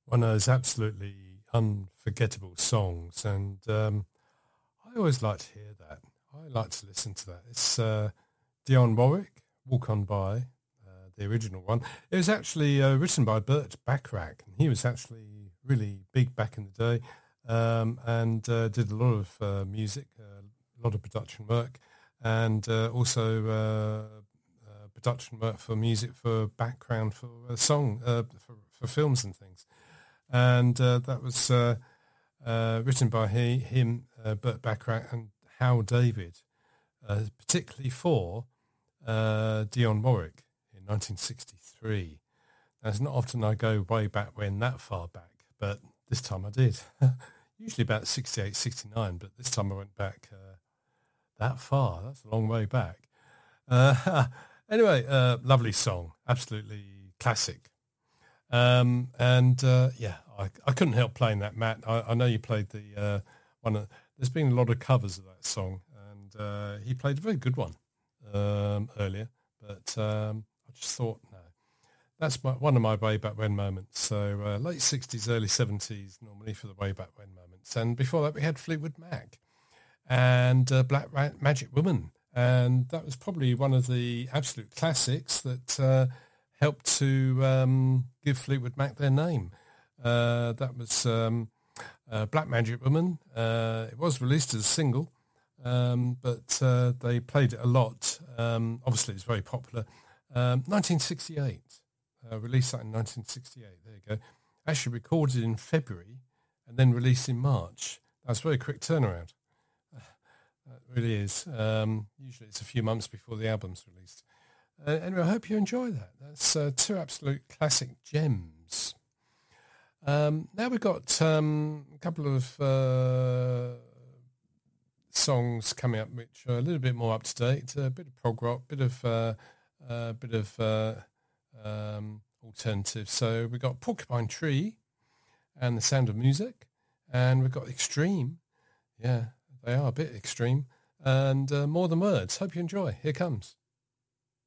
one of those absolutely unforgettable songs, and I always like to hear that. I like to listen to that. It's Dionne Warwick, Walk On By, the original one. It was actually written by Burt Bacharach, and he was actually really big back in the day, and did a lot of music, a lot of production work, and also production work for music, for background, for song, for films and things. And that was written by him, Burt Bacharach, and Hal David, particularly for Dionne Warwick in 1963. Now, it's not often I go way back that far back, but this time I did. Usually about 68, 69, but this time I went back that far. That's a long way back. Anyway, lovely song, absolutely classic. I couldn't help playing that, Matt. I know you played the one. There's been a lot of covers of that song, and he played a very good one earlier. But I just thought, no, that's one of my way back when moments. So late 60s, early 70s, normally for the way back when moments. And before that, we had Fleetwood Mac and Black Magic Woman, and that was probably one of the absolute classics that helped to give Fleetwood Mac their name. That was Black Magic Woman. It was released as a single, but they played it a lot. Obviously, it's very popular. 1968, released that in 1968. There you go. Actually recorded in February and then released in March. That's a very quick turnaround. It really is. Usually it's a few months before the album's released. Anyway, I hope you enjoy that. That's two absolute classic gems. Now we've got a couple of songs coming up which are a little bit more up to date. A bit of prog rock, bit of alternative. So we've got Porcupine Tree and The Sound of Music, and we've got Extreme. Yeah, they are a bit extreme, and More Than Words. Hope you enjoy. Here comes.